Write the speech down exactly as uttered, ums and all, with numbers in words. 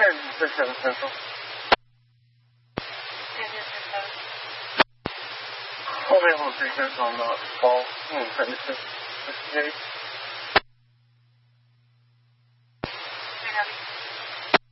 最初の戦争。后面我这个讲的高，嗯，很是，就是